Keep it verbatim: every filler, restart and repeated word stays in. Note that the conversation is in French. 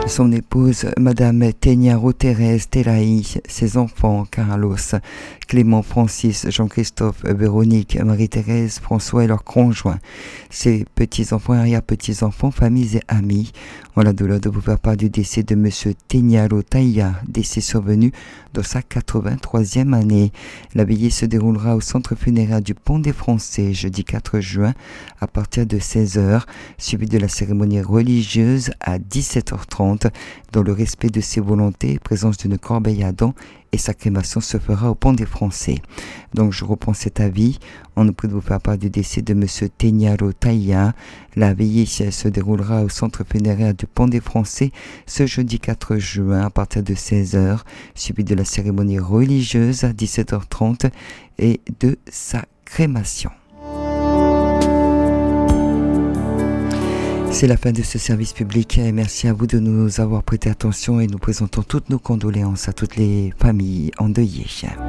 son épouse, Madame Teniaro Thérèse Telaï, ses enfants, Carlos, Clément, Francis, Jean-Christophe, Véronique, Marie-Thérèse, François et leurs conjoints, ses petits-enfants, arrière-petits-enfants, familles et amis, ont la douleur de vous faire part du décès de Monsieur Teniaro Taïa, décès survenu dans sa quatre-vingt-troisième année. La veillée se déroulera au centre funéraire du Pont des Français, jeudi quatre juin, à partir de seize heures, suivi de la cérémonie religieuse à dix-sept heures trente, dans le respect de ses volontés, présence d'une corbeille à dents, et sa crémation se fera au Pont des Français. Donc je reprends cet avis. On nous prie de vous faire part du décès de Monsieur Teniaro Taïa. La veillée se déroulera au centre funéraire du Pont des Français ce jeudi quatre juin à partir de seize heures, suivi de la cérémonie religieuse à dix-sept heures trente et de sa crémation. C'est la fin de ce service public. Merci à vous de nous avoir prêté attention et nous présentons toutes nos condoléances à toutes les familles endeuillées.